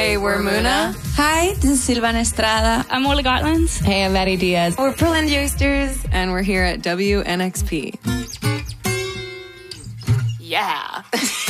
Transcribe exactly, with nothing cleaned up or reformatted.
Hey, we're Muna. Hi, this is Silvana Estrada. I'm Ola Gotland. Hey, I'm Maddie Diaz. We're Pearland Youngsters, and we're here at W N X P. Yeah.